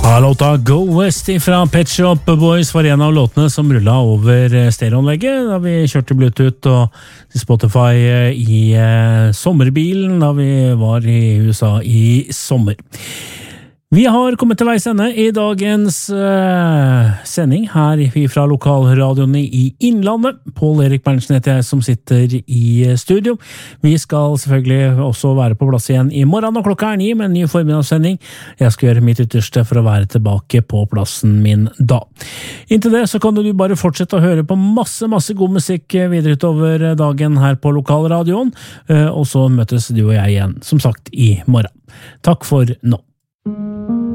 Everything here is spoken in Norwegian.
Låta Go West fra Pet Shop Boys var en av låtene som rullet over stereoanlegget da vi kjørte Bluetooth og Spotify i sommerbilen da vi var i USA i sommer. Vi har kommet til veis ende i dagens sending her fra lokalradioen i Innlandet. Pål Erik Berntsen heter jeg som sitter i studio. Vi skal selvfølgelig også være på plass igjen i morgen når klokka 9 med en ny formiddagssending. Jeg skal gjøre mitt ytterste for å være tilbake på plassen min da. Inntil det så kan du bare fortsette å høre på masse god musikk videre utover dagen her på lokalradioen, og så møtes du og jeg igjen, som sagt, i morgen. Takk for nå.